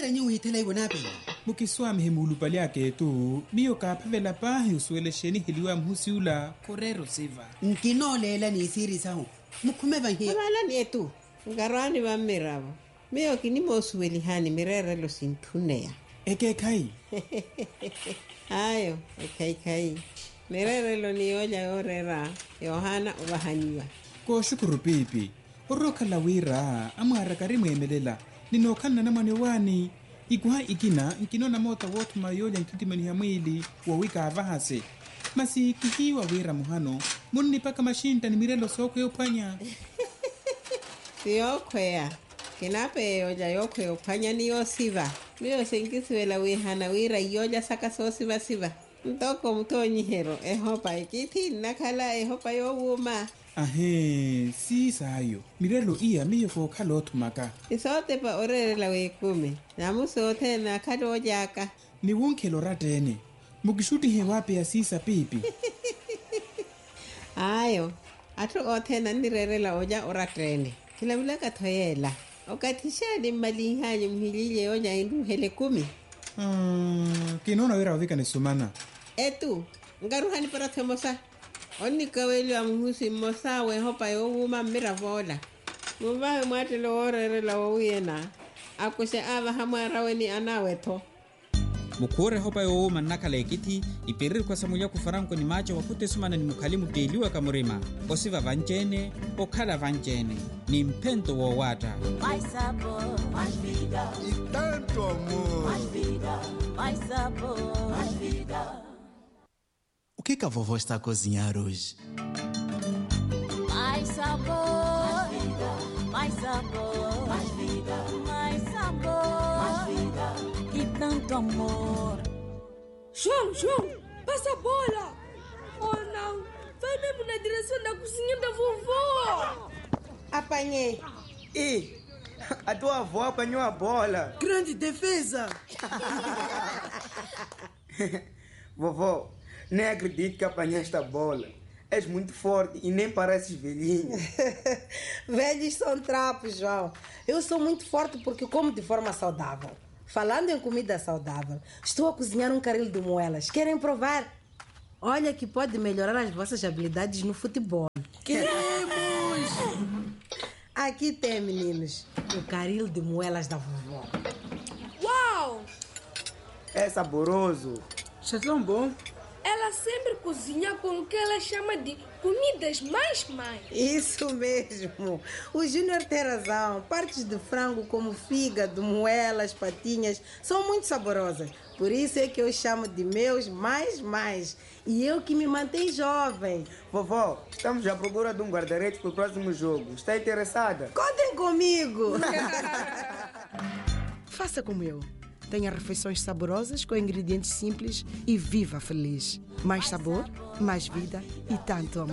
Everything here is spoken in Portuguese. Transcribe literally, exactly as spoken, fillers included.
nyo hitela ibona pe. Mukiswa mhemulu pali yake tu miyo ka phavela pahi usuele sheni hiliwa mhusiula korero siva. Nkinolela ni siri saho. Mukhume ba he. Abala ni etu. Ngarani ba mirabo. Miyo kinimo usueli hani mirere lo sintunea. Eke kai. Ayo, eke kai. Mirere lo ni oja orera. Yohana ubahaniwa. Ko shukuru pipi. Oroka la wira amara karimu emelela. Ninokana na mwane wani. Ikuha ikina nkinona mota wotu mayoja nkitimani ya mwili wa wika avahase. Masi kihiwa wira muhano. Muni paka mashinta ni mirelo soko yopanya. Siyokwea. Kinape yoja yokwe yopanya ni yosiva. Miyo senkisiwela wihana wira yoja saka so siva siva. Ntoko mtonyi hero. Ehopa ikiti nakala ehopa yo wuma. Ahe, si sayo. Mirelo iya miyo ko kalotu maka. Isote pa orere la wekume. Namusote na kado jaka. Ni wonkelo ratene. Mukishuti hewape ya sisa pipi. Ayo. Atu ote na nirere la oja oratene. Kila wila katoyela. Okatisha ni malihanyi mhilile oja indu hele kumi. Hmm, kinona wira wavika ni sumana. Etu, ngaruhani para temosa. Oni kaweli wa mhusi mosa we hopa yo wuma mira vola. Mubahe mwate lo orere la wawiyena. Akuse ava hamara weni anaweto. Mukure hopa yo wuma nakala ekiti. Ipiriri kwa samulia kufaranko ni macho wakute sumana ni mukalimu teliwa kamurima. Osiva vanjene, okala vanjene. Ni mpento wa wata. Mais sabor, mais vida. E tanto amor. Mais vida, mais sabor, mais vida. O que que a vovó está a cozinhar hoje? Mais sabor, mais vida. Mais sabor, mais vida. Mais sabor, mais vida. E tanto amor. João, João, passa a bola. Oh não, vai mesmo na direção da cozinha da vovó. Apanhei. E a tua avó apanhou a bola. Grande defesa. Vovó, nem acredito que apanhaste a bola. És muito forte e nem pareces velhinho. Velhos são trapos, João. Eu sou muito forte porque como de forma saudável. Falando em comida saudável, estou a cozinhar um caril de moelas. Querem provar? Olha que pode melhorar as vossas habilidades no futebol. Queremos! Aqui tem, meninos, o caril de moelas da vovó. Uau! É saboroso. Isso é tão bom. Ela sempre cozinha com o que ela chama de comidas mais mais. Isso mesmo. O Júnior tem razão. Partes de frango como fígado, moelas, patinhas são muito saborosas. Por isso é que eu chamo de meus mais mais. E eu que me mantenho jovem. Vovó, estamos à procura de um guarda-redes para o próximo jogo. Está interessada? Contem comigo. Faça como eu. Tenha refeições saborosas com ingredientes simples e viva feliz. Mais sabor, mais vida e tanto amor.